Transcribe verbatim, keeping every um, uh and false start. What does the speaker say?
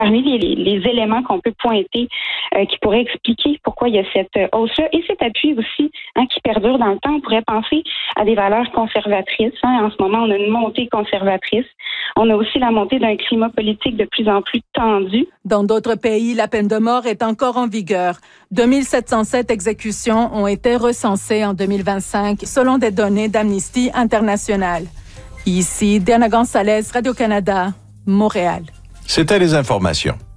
parmi les, les, les éléments qu'on peut pointer euh, qui pourraient expliquer pourquoi il y a cette euh, hausse-là et cet appui aussi hein, qui perdure dans le temps. On pourrait penser à des valeurs conservatrices. Hein. En ce moment, on a une montée conservatrice. On a aussi la montée d'un climat politique de plus en plus tendu. Dans d'autres pays, la peine de mort est encore en vigueur. deux mille sept cent sept exécutions ont été recensées en deux mille vingt-cinq selon des données d'Amnesty International. Ici, Diana Gonzalez, Radio-Canada, Montréal. C'était les informations.